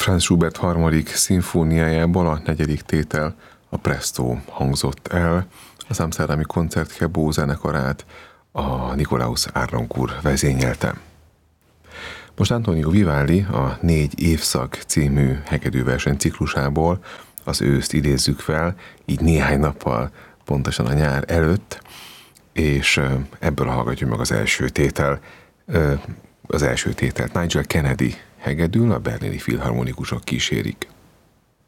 Franz Schubert harmadik szimfóniájából a negyedik tétel, a Presto hangzott el. Az amszterdami Concertgebouw zenekarát a Nikolaus Harnoncourt vezényelte. Most Antonio Vivaldi a 4 évszak című hegedűverseny ciklusából az őszt idézzük fel, így néhány nappal pontosan a nyár előtt, és ebből hallgatjuk meg az első tételt. Nigel Kennedy hegedűn, a berlini filharmonikusok kísérik.